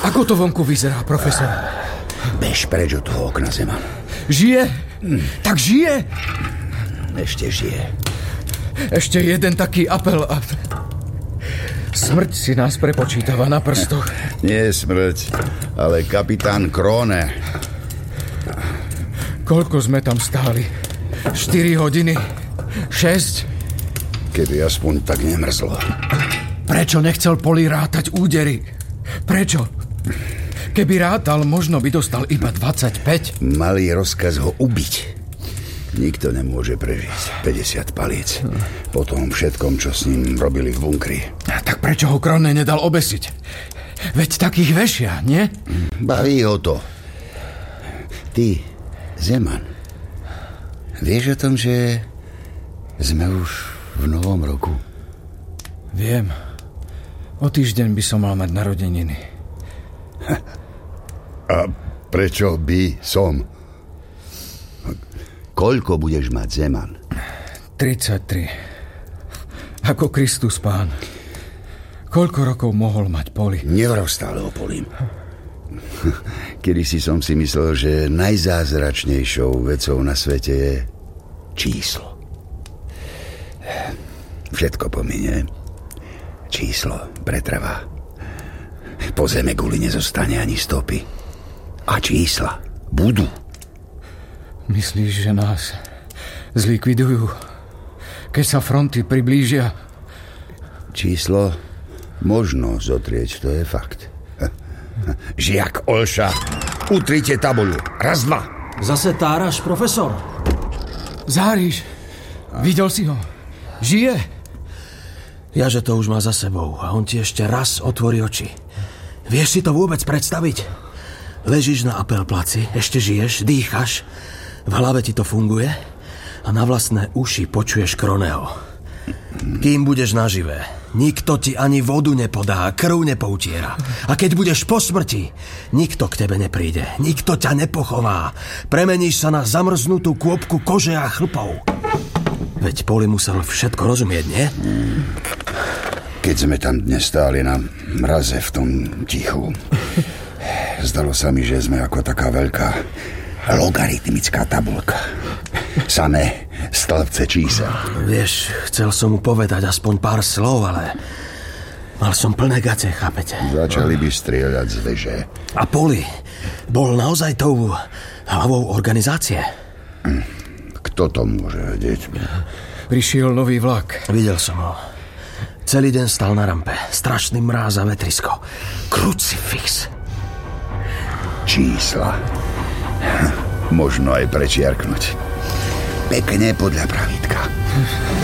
Ako to vonku vyzerá, profesor? Bež preč od toho okna, Zeman. Žije? Tak žije? Ešte žije. Ešte jeden taký apel a... Smrť si nás prepočítava na prstoch. Nie smrť, ale kapitán Krone. Koľko sme tam stáli? 4 hodiny? 6? Keby aspoň tak nemrzlo. Prečo nechcel Poli rátať údery? Prečo? Keby rátal, možno by dostal iba 25. Malý rozkaz ho ubiť. Nikto nemôže prežiť 50 palíc. Po tom všetkom, čo s ním robili v bunkri. Tak prečo ho Krone nedal obesiť? Veď takých vešia, nie? Baví ho to. Ty, Zeman, vieš o tom, že sme už v novom roku? Viem. O týždeň by som mal mať narodeniny. A prečo by som? Koľko budeš mať, Zeman? 33. Ako Kristus Pán. Koľko rokov mohol mať Poli? Nevrav stále o Polím. Kedysi som si myslel, že najzázračnejšou vecou na svete je číslo. Všetko pominie. Číslo pretrvá. Po zeme guli nezostane ani stopy. A čísla budú. Myslíš, že nás zlikvidujú, keď sa fronty priblížia? Číslo možno zotrieť, to je fakt. Žiak Olša, utrite tabuľu. Raz, dva. Zase táraš, profesor? Záriš, videl si ho? Žije? Ja, že to už má za sebou a on ti ešte raz otvorí oči. Vieš si to vôbec predstaviť? Ležíš na Apelplaci, ešte žiješ, dýchaš, v hlave ti to funguje a na vlastné uši počuješ Kroneho. Kým budeš naživé, nikto ti ani vodu nepodá, krv nepoutiera. A keď budeš po smrti, nikto k tebe nepríde, nikto ťa nepochová. Premeníš sa na zamrznutú kôpku kože a chlpov. Veď Poli musel všetko rozumieť, nie? Keď sme tam dnes stáli na mraze v tom tichu, zdalo sa mi, že sme ako taká veľká logaritmická tabuľka. Samé stĺpce čísel. Vieš, chcel som mu povedať aspoň pár slov, ale mal som plné gace, chápete? Začali by strieľať z veže. A Poli bol naozaj tou hlavou organizácie? Kto to môže vedieť? Prišiel nový vlak. Videl som ho. Celý deň stal na rampe. Strašný mráz a vetrisko. Krucifix. Čísla. Možno aj prečiarknúť. Pekne podľa pravítka.